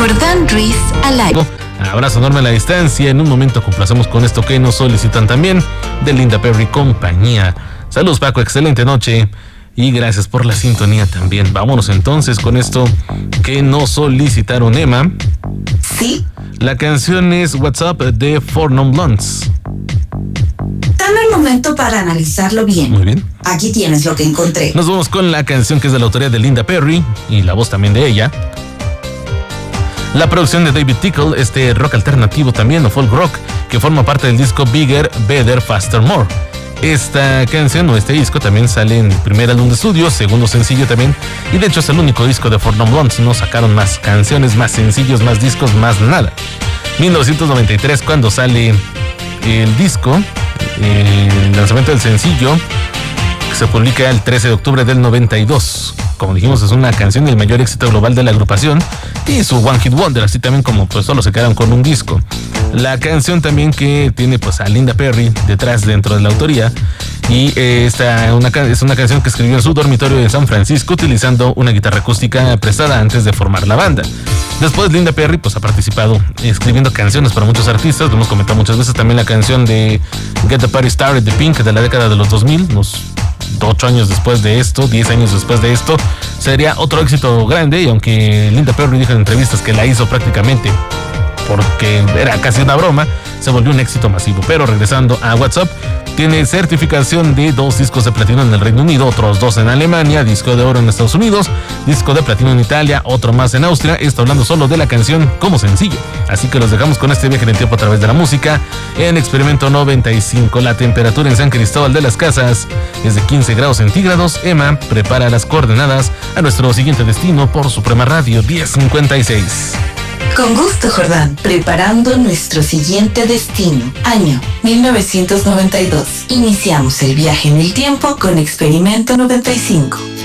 Jordán Ruiz al aire. Abrazo enorme a la distancia. En un momento complacemos con esto que nos solicitan también de Linda Perry compañía. Saludos, Paco, excelente noche y gracias por la sintonía también. Vámonos entonces con esto que nos solicitaron, Emma. Sí. La canción es What's Up de Four Non Blondes. Dame un momento para analizarlo bien. Muy bien. Aquí tienes lo que encontré. Nos vamos con la canción que es de la autoría de Linda Perry y la voz también de ella. La producción de David Tickle, este rock alternativo también, o folk rock, que forma parte del disco Bigger, Better, Faster, More. Esta canción o este disco también sale en el primer álbum de estudio, segundo sencillo también, y de hecho es el único disco de Four Non Blondes. No sacaron más canciones, más sencillos, más discos, más nada. 1993 cuando sale el disco, el lanzamiento del sencillo, que se publica el 13 de octubre del 92. Como dijimos, es una canción del mayor éxito global de la agrupación y su One Hit Wonder, así también como pues solo se quedaron con un disco. La canción también que tiene pues a Linda Perry detrás dentro de la autoría y es una canción que escribió en su dormitorio en San Francisco utilizando una guitarra acústica prestada antes de formar la banda. Después Linda Perry pues ha participado escribiendo canciones para muchos artistas, lo hemos comentado muchas veces, también la canción de Get the Party Started de Pink de la década de los 2000, unos 8 años después de esto, 10 años después de esto, sería otro éxito grande. Y aunque Linda Perry dijo en entrevistas que la hizo prácticamente porque era casi una broma, se volvió un éxito masivo. Pero regresando a WhatsApp, tiene certificación de 2 discos de platino en el Reino Unido, otros 2 en Alemania, disco de oro en Estados Unidos, disco de platino en Italia, otro más en Austria. Esto hablando solo de la canción como sencillo. Así que los dejamos con este viaje en el tiempo a través de la música en Experimento 95. La temperatura en San Cristóbal de las Casas es de 15 grados centígrados. Emma prepara las coordenadas a nuestro siguiente destino por Suprema Radio 1056. Con gusto, Jordán. Preparando nuestro siguiente destino. Año 1992. Iniciamos el viaje en el tiempo con Experimento 95.